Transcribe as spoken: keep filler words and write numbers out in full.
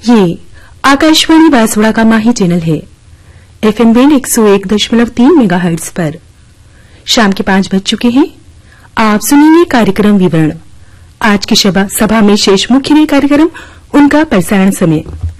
ये आकाशवाणी बांसवाड़ा का माही चैनल है। एफएम बैंड एक सौ एक दशमलव तीन मेगाहर्ट्ज पर शाम के पांच बज चुके हैं। आप सुनिए कार्यक्रम विवरण। आज की सभा में शेष मुख्य कार्यक्रम, उनका प्रसारण समय।